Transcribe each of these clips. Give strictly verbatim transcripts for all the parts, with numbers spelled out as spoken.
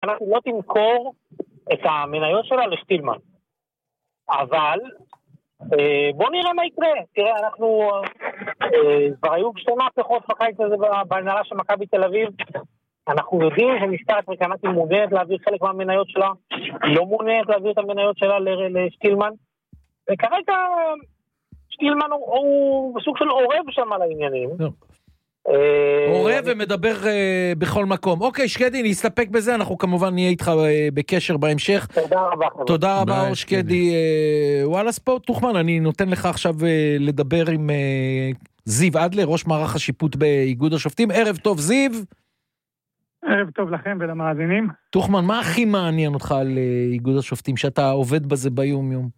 פנאטית לא תמכור את המניות שלה לשטילמן. אבל בוא נראה מה יקרה. תראה, אנחנו כבר היו שתי מהפכות בקיץ הזה בהנהלה של מכבי תל אביב. אנחנו יודעים שמסתרת פנאטית מעוניינת להעביר חלק מהמניות שלה, לא מעוניינת להעביר את המניות שלה לשטילמן, וכרגע שטילמן הוא בסוג של עורב שם על העניינים. עורב ומדבר בכל מקום. אוקיי, שקדי, נסתפק בזה, אנחנו כמובן נהיה איתך בקשר בהמשך. תודה רבה. תודה רבה, אור שקדי. וואלה ספורט, תוכמן, אני נותן לך עכשיו לדבר עם זיו אדלר, ראש מערך השיפוט באיגוד השופטים. ערב טוב, זיו. ערב טוב לכם ולמאזינים. תוכמן, מה הכי מעניין אותך על איגוד השופטים, שאתה עובד בזה ביום יום?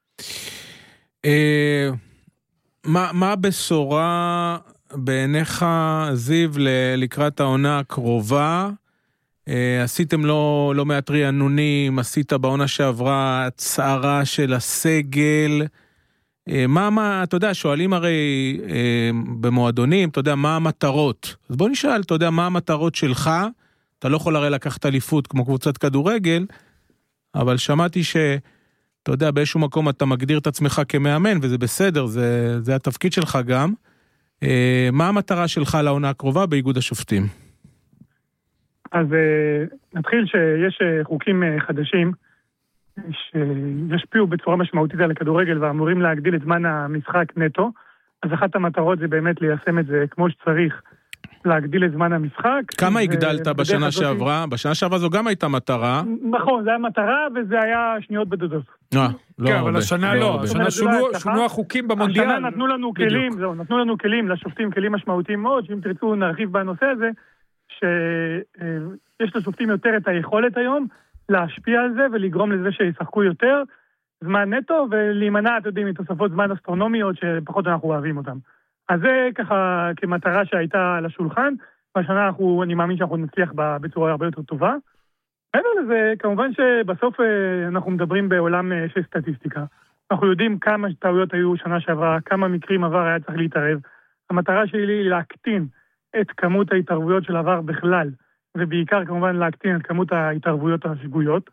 מה הבשורה בעיניך, זיו, לקראת העונה הקרובה? עשיתם לא, לא מעט רענונים, עשית בעונה שעברה הצערה של הסגל. מה, מה, אתה יודע, שואלים הרי במועדונים, אתה יודע, מה המטרות? אז בוא נשאל, אתה יודע, מה המטרות שלך? אתה לא יכול הרי לקחת אליפות כמו קבוצת כדורגל, אבל שמעתי ש... אתה יודע, באיזשהו מקום אתה מגדיר את עצמך כמאמן, וזה בסדר, זה, זה התפקיד שלך גם. מה המטרה שלך לעונה הקרובה באיגוד השופטים? אז נתחיל שיש חוקים חדשים, שישפיעו בצורה משמעותית על הכדורגל, ואמורים להגדיל את זמן המשחק נטו. אז אחת המטרות זה באמת ליישם את זה כמו שצריך, להגדיל את זמן המשחק. כמה הגדלת בשנה שעברה? בשנה שעברה זו גם הייתה מטרה. נכון, זו הייתה מטרה, וזה היה שניות בדודות. אה, לא הרבה. אבל השנה לא, השנה שונו החוקים במונדיאל. השנה נתנו לנו כלים, זהו, נתנו לנו כלים, לשופטים כלים משמעותיים מאוד, שאם תרצו נרחיב בנושא הזה, שיש לשופטים יותר את היכולת היום, להשפיע על זה ולגרום לזה שישחקו יותר זמן נטו, ולהימנע, אתם יודעים, מתוספות זמן אסטרונומיות שפחות אנחנו אוהבים אותם. אז זה ככה כמטרה שהייתה על השולחן, והשנה אנחנו, אני מאמין שאנחנו נצליח בצורה הרבה יותר טובה. מעבר לזה, כמובן שבסוף אנחנו מדברים בעולם של סטטיסטיקה. אנחנו יודעים כמה טעויות היו שנה שעברה, כמה מקרים עבר היה צריך להתערב. המטרה שלי היא להקטין את כמות ההתערבויות של עבר בכלל, ובעיקר כמובן להקטין את כמות ההתערבויות השגויות.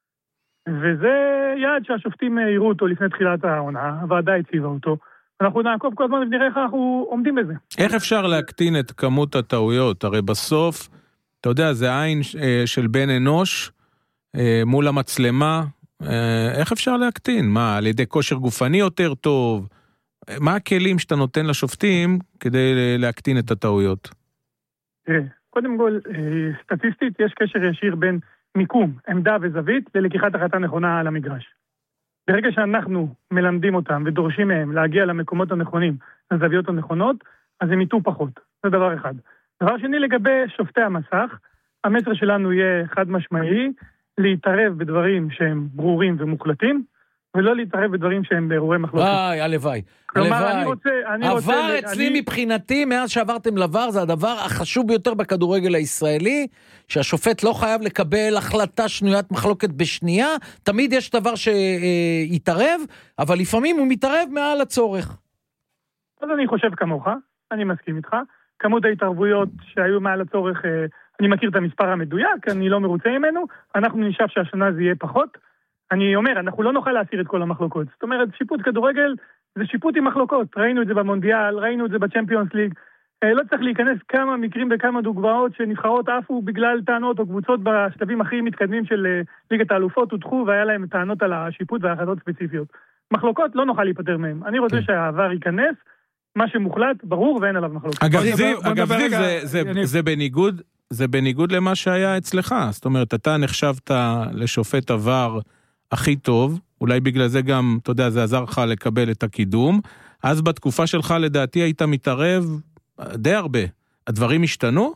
וזה יעד שהשופטים יראו אותו לפני תחילת העונה, הוועדה הציבה אותו. אנחנו נעקוב כל הזמן ונראה איך אנחנו עומדים בזה. איך אפשר להקטין את כמות הטעויות? הרי בסוף, אתה יודע, זה עין של בן אנוש מול המצלמה. איך אפשר להקטין? מה, על ידי כושר גופני יותר טוב? מה הכלים שאתה נותן לשופטים כדי להקטין את הטעויות? תראה, קודם כל, סטטיסטית יש קשר ישיר בין מיקום, עמדה וזווית ללקיחת החלטה נכונה על המגרש. ברגע שאנחנו מלמדים אותם ודורשים מהם להגיע למקומות הנכונים, לזוויות הנכונות, אז הם יטעו פחות. זה דבר אחד. דבר שני, לגבי שופטי המסך, המסר שלנו יהיה חד משמעי, להתערב בדברים שהם ברורים ומוחלטים, ולא להתערב בדברים שהם באירועי מחלוקת. וואי, הלוואי. כלומר, אני רוצה... עבר אצלי מבחינתי, מאז שעברתם לבר, זה הדבר החשוב ביותר בכדורגל הישראלי, שהשופט לא חייב לקבל החלטה שנוית מחלוקת בשנייה, תמיד יש דבר שיתערב, אבל לפעמים הוא מתערב מעל הצורך. אז אני חושב כמוך, אני מסכים איתך. כמות ההתערבויות שהיו מעל הצורך, אני מכיר את המספר המדויק, אני לא מרוצה ממנו, אנחנו נשאף שהשנה זה יהיה פחות. אני אומר, אנחנו לא נוכל להסיר את כל המחלוקות. זאת אומרת, שיפוט כדורגל זה שיפוט עם מחלוקות. ראינו את זה במונדיאל, ראינו את זה בצ'מפיונס ליג. לא צריך להיכנס כמה מקרים וכמה דוגמאות שנבחרות עפו בגלל טענות או קבוצות בשלבים הכי מתקדמים של ליגת האלופות, הודחו והיה להם טענות על השיפוט והחלטות ספציפיות. מחלוקות לא נוכל להיפטר מהם. אני רוצה שהעבר ייכנס, מה שמוחלט, ברור ואין עליו מחלוקות. אגב, זיו, זה בניגוד, זה בניגוד למה שהיה אצלך. זאת אומרת, אתה נחשבת לשופט עבר הכי טוב, אולי בגלל זה גם, אתה יודע, זה עזר לך לקבל את הקידום, אז בתקופה שלך לדעתי היית מתערב די הרבה. הדברים השתנו?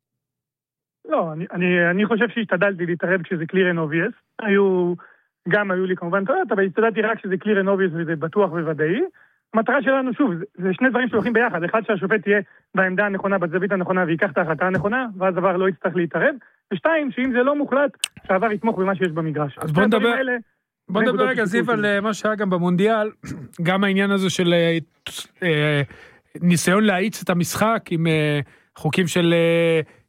לא, אני, אני, אני חושב שהשתדלתי להתערב כשזה clear and obvious. היו, גם היו לי כמובן טעות, אבל השתדלתי רק כשזה clear and obvious וזה בטוח וודאי. המטרה שלנו, שוב, זה, זה שני דברים שהולכים ביחד. אחד, שהשופט תהיה בעמדה הנכונה, בזווית הנכונה, ויקח את ההחלטה הנכונה, ואז דבר לא יצטרך להתערב. ושתיים, שאם זה לא מוחלט, שהעבר יתמוך במה שיש במגרש. אז בוא נדבר... האלה, בוא נדבר רגע, זיו, על מה שהיה גם במונדיאל, גם העניין הזה של ניסיון להאיץ את המשחק עם חוקים של